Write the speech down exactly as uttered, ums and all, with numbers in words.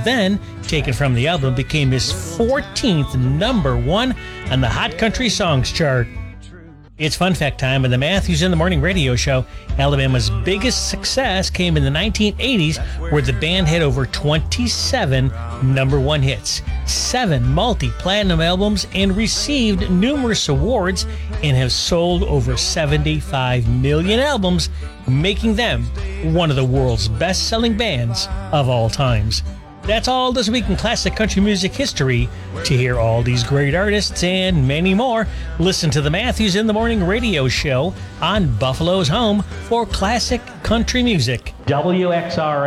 then, taken from the album, became his fourteenth number one on the Hot Country Songs chart. It's fun fact time in the Matthews in the Morning radio show. Alabama's biggest success came in the nineteen eighties, where the band had over twenty-seven number one hits, seven multi-platinum albums, and received numerous awards, and have sold over seventy-five million albums, making them one of the world's best-selling bands of all times. That's all this week in classic country music history. To hear all these great artists and many more, listen to the Matthews in the Morning radio show on Buffalo's home for classic country music. W X R